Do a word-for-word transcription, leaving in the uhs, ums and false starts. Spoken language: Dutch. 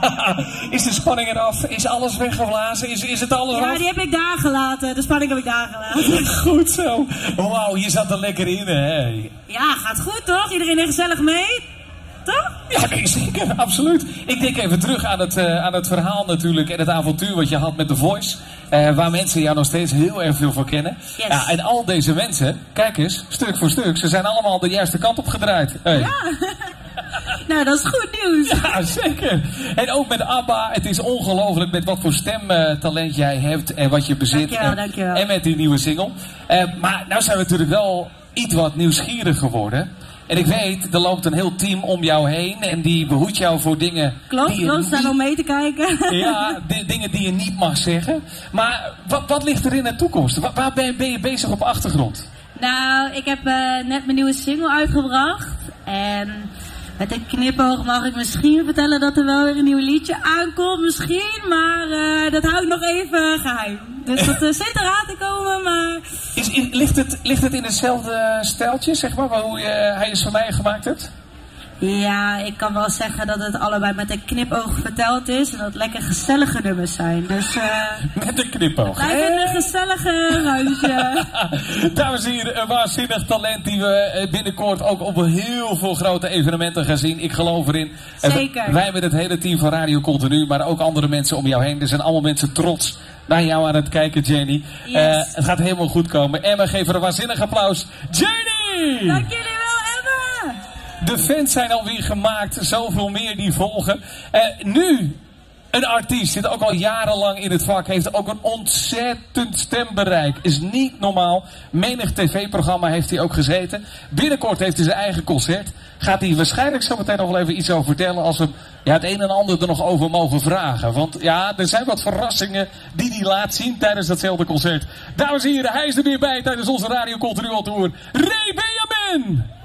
Is de spanning eraf? Is alles weggeblazen? Is, is het alles Ja, af? die heb ik daar gelaten. De spanning heb ik daar gelaten. Goed zo. Wauw, je zat er lekker in, hè? Ja, gaat goed toch? Iedereen er gezellig mee? Toch? Ja, nee, zeker, absoluut. Ik denk even terug aan het, uh, aan het verhaal natuurlijk en het avontuur wat je had met The Voice. Uh, waar mensen jou nog steeds heel erg veel voor kennen. Yes. Ja, en al deze mensen, kijk eens, stuk voor stuk, ze zijn allemaal de juiste kant op gedraaid. Hey. Ja. Nou, dat is goed nieuws. Ja, zeker. En ook met ABBA, het is ongelooflijk met wat voor stemtalent jij hebt en wat je bezit. Dankjewel, en, dankjewel. En met die nieuwe single. Uh, maar nou zijn we natuurlijk wel iets wat nieuwsgierig geworden. En ik weet, er loopt een heel team om jou heen en die behoedt jou voor dingen... Klopt, die je klopt, staan niet- om mee te kijken. Ja, di- dingen die je niet mag zeggen. Maar wat, wat ligt er in de toekomst? Waar, waar ben, ben je bezig op achtergrond? Nou, ik heb uh, net mijn nieuwe single uitgebracht. En met een knipoog mag ik misschien vertellen dat er wel weer een nieuw liedje aankomt. Misschien, maar uh, dat hou ik nog even geheim. Dus dat uh, zit eraan te komen, maar... Is, is- ligt, het, ligt het in hetzelfde stijltje, zeg maar, waar hoe je, hij is van mij gemaakt hebt? Ja, ik kan wel zeggen dat het allebei met een knipoog verteld is. En dat het lekker gezellige nummers zijn. Dus uh, Met een knipoog. blijf in een gezellige ruimte. Dames en heren, een waanzinnig talent die we eh, binnenkort ook op heel veel grote evenementen gaan zien. Ik geloof erin. En Zeker. Wij met het hele team van Radio Continu, maar ook andere mensen om jou heen. Er zijn allemaal mensen trots naar jou aan het kijken, Jenny. Yes. Eh, het gaat helemaal goed komen. En we geven een waanzinnig applaus. Jenny! Dank jullie wel, Emma! De fans zijn alweer gemaakt, zoveel meer die volgen. Uh, nu, een artiest, zit ook al jarenlang in het vak, heeft ook een ontzettend stembereik. Is niet normaal. Menig tv-programma heeft hij ook gezeten. Binnenkort heeft hij zijn eigen concert. Gaat hij waarschijnlijk zo meteen nog wel even iets over vertellen als we ja, het een en ander er nog over mogen vragen. Want ja, er zijn wat verrassingen die hij laat zien tijdens datzelfde concert. Dames en heren, hij is er weer bij tijdens onze Radio Continu Tour. Ray Benjamin!